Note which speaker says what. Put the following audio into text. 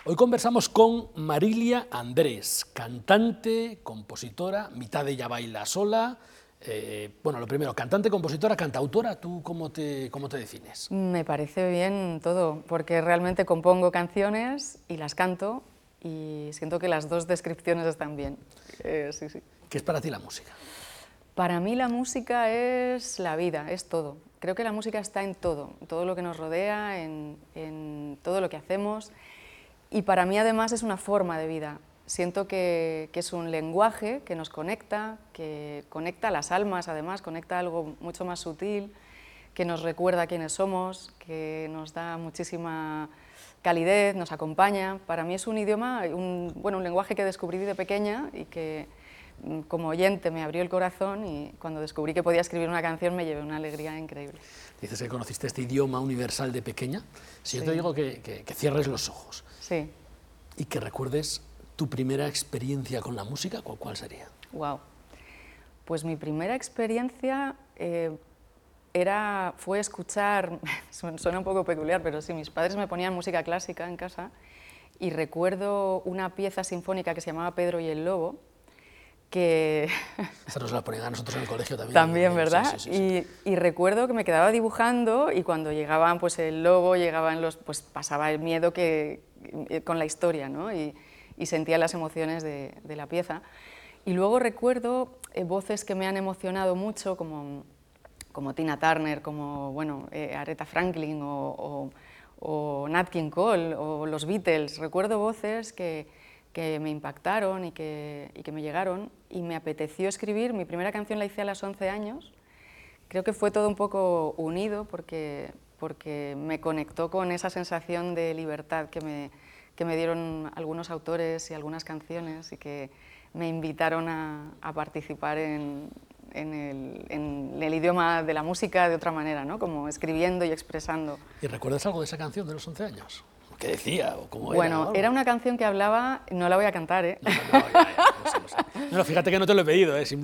Speaker 1: Hoy conversamos con Marilia Andrés, cantante, compositora, mitad de ella baila sola. Bueno, lo primero, cantante, compositora, cantautora, ¿tú cómo te defines?
Speaker 2: Me parece bien todo, porque realmente compongo canciones y las canto y siento que las dos descripciones están bien. Sí, sí.
Speaker 1: ¿Qué es para ti la música?
Speaker 2: Para mí la música es la vida, es todo. Creo que la música está en todo lo que nos rodea, en todo lo que hacemos. Y para mí además es una forma de vida. Siento que es un lenguaje que nos conecta, que conecta las almas además, conecta algo mucho más sutil, que nos recuerda quiénes somos, que nos da muchísima calidez, nos acompaña. Para mí es un idioma, un lenguaje que descubrí de pequeña y que como oyente me abrió el corazón, y cuando descubrí que podía escribir una canción me llevé una alegría increíble.
Speaker 1: Dices que conociste este idioma universal de pequeña. Si yo te digo que cierres los ojos,
Speaker 2: sí,
Speaker 1: y que recuerdes tu primera experiencia con la música, ¿cuál sería?
Speaker 2: Wow. Pues mi primera experiencia fue escuchar, suena un poco peculiar, pero sí, mis padres me ponían música clásica en casa y recuerdo una pieza sinfónica que se llamaba Pedro y el Lobo, que...
Speaker 1: Esa nos la ponían a nosotros en el colegio también.
Speaker 2: También, ¿verdad?
Speaker 1: Sí, sí.
Speaker 2: Y recuerdo que me quedaba dibujando y cuando llegaban pues, el lobo, pues pasaba el miedo con la historia, ¿no? Y sentía las emociones de la pieza. Y luego recuerdo voces que me han emocionado mucho, como Tina Turner, como Aretha Franklin o Nat King Cole o los Beatles. Recuerdo voces que me impactaron y que me llegaron, y me apeteció escribir. Mi primera canción la hice a los 11 años. Creo que fue todo un poco unido porque me conectó con esa sensación de libertad que me dieron algunos autores y algunas canciones, y que me invitaron a participar en el idioma de la música de otra manera, ¿no? Como escribiendo y expresando.
Speaker 1: ¿Y recuerdas algo de esa canción de los 11 años? ¿Qué decía o cómo era?
Speaker 2: Bueno, era una canción que hablaba, no la voy a cantar, ¿eh?
Speaker 1: No, ya, lo sé. No, fíjate que no te lo he pedido,